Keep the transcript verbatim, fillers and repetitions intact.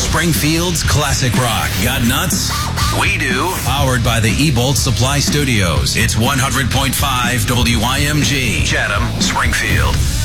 Springfield's classic rock. Got nuts? We do. Powered by the E-Bolt Supply Studios. It's one hundred point five W I M G. Chatham, Springfield.